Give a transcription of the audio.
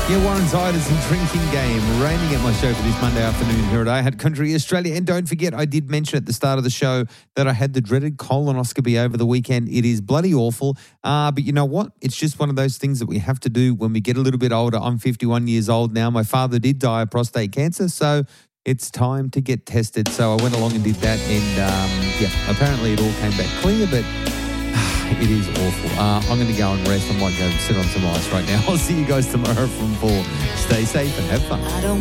Yeah, Warren Ziders and Drinking Game reigning at my show for this Monday afternoon here at I Had Country Australia. And don't forget, I did mention at the start of the show that I had the dreaded colonoscopy over the weekend. It is bloody awful. But you know what? It's just one of those things that we have to do when we get a little bit older. I'm 51 years old now. My father did die of prostate cancer, so it's time to get tested. So I went along and did that. And apparently it all came back clear, but it is awful. I'm going to go and rest. I might go sit on some ice right now. I'll see you guys tomorrow from 4. Stay safe and have fun. I don't